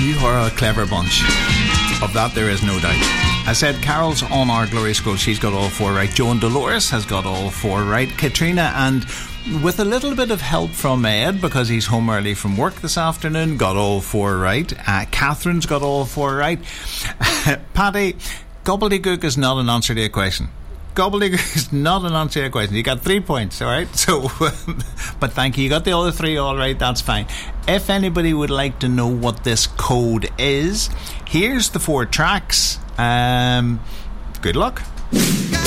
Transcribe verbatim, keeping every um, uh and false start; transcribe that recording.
You are a clever bunch. Of that there is no doubt. I said Carol's on our Glory Scroll. She's got all four right. Joan Dolores has got all four right. Katrina, and with a little bit of help from Ed, because he's home early from work this afternoon, got all four right. Uh, Catherine's got all four right. Paddy, gobbledygook is not an answer to a question. Gobbledygook is not an answer to a question. You got three points, all right? So, but thank you. You got the other three all right. That's fine. If anybody would like to know what this code is, here's the four tracks. Um, good luck.